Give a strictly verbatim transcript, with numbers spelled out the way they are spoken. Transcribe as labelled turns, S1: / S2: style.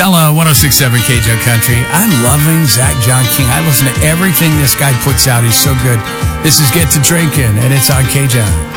S1: Stella, one oh six point seven K J O Country. I'm loving Zach John King. I listen to everything this guy puts out. He's so good. This is Get to Drinking, and it's on K J O.